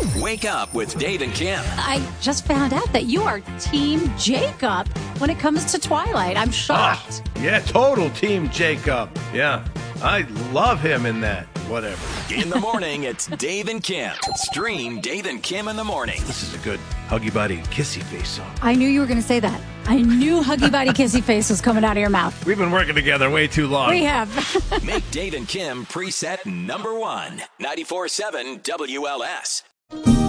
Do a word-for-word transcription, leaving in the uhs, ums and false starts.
Wake up with Dave and Kim. I just found out that you are Team Jacob when it comes to Twilight. I'm shocked. Ah, yeah, total Team Jacob. Yeah, I love him in that. Whatever. In the morning, it's Dave and Kim. Stream Dave and Kim in the morning. This is a good huggy buddy kissy face song. I knew you were going to say that. I knew Huggy Buddy Kissy Face was coming out of your mouth. We've been working together way too long. We have. Make Dave and Kim preset number one. ninety-four point seven W L S.